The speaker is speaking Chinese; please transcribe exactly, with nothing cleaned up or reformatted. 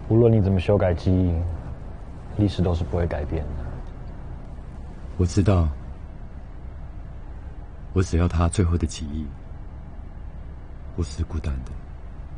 无论你怎么修改基因，历史都是不会改变的。 我知道，我只要他最后的记忆，不是孤单的。